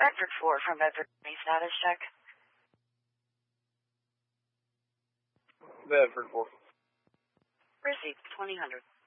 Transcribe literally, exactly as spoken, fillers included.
Bedford four from Bedford. Any status check? Bedford four. Received twenty hundred.